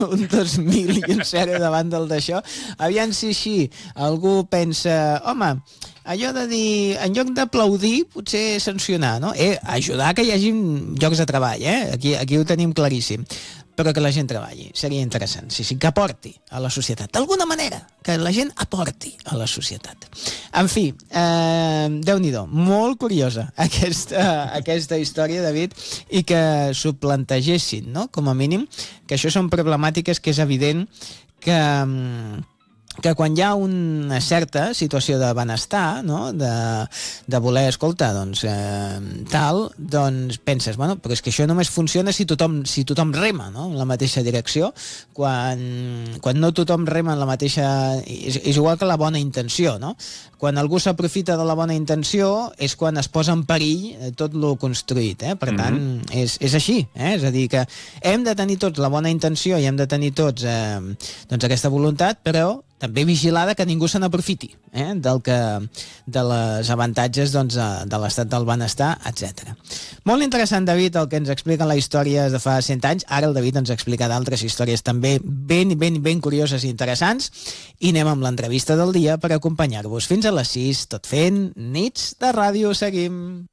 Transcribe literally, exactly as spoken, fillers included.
un dos mil i un zero davant del d'això. Aviam si així algú pensa, home, allò de dir, en lloc d'aplaudir, potser sancionar, no? Eh, ajudar que hi hagi llocs de treball, eh? Aquí, aquí ho tenim claríssim. Però que la gent treballi, seria interessant, sí, sí, que aporti a la societat, d'alguna manera, que la gent aporti a la societat. En fi, eh, Déu-n'hi-do, molt curiosa aquesta, aquesta història, David, i que s'ho plantegessin, no?, com a mínim, que això són problemàtiques que és evident que... que quan hi ha una certa situació de benestar, no? de, de voler, escolta, doncs, eh, tal, doncs penses, bueno, però és que això només funciona si tothom, si tothom rema, no?, en la mateixa direcció. Quan, quan no tothom rema en la mateixa... És, és igual que la bona intenció, no? Quan algú s'aprofita de la bona intenció és quan es posa en perill tot lo construït, eh? Per tant, mm-hmm. és, és així, eh? És a dir, que hem de tenir tots la bona intenció i hem de tenir tots eh, doncs aquesta voluntat, però també vigilada que ningú se n'aprofiti eh, del que, de les avantatges doncs, de l'estat del benestar, etcètera. Molt interessant, David, el que ens expliquen la història de fa cent anys. Ara el David ens explica d'altres històries també ben, ben, ben curioses i interessants. I anem amb l'entrevista del dia per acompanyar-vos fins a les sis, tot fent nits de ràdio. Seguim.